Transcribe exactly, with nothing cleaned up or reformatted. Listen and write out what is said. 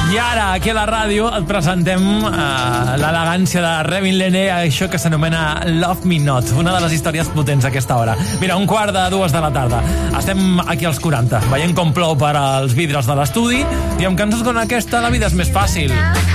I ara, aquí a la ràdio, et presentem uh, l'elegància de Revin Lene, això que s'anomena Love Me Not, una de les històries potents a aquesta hora. Mira, un quart de dues de la tarda. Estem aquí als quaranta, veient com plou per als vidres de l'estudi, i amb cançons com aquesta la vida és més fàcil.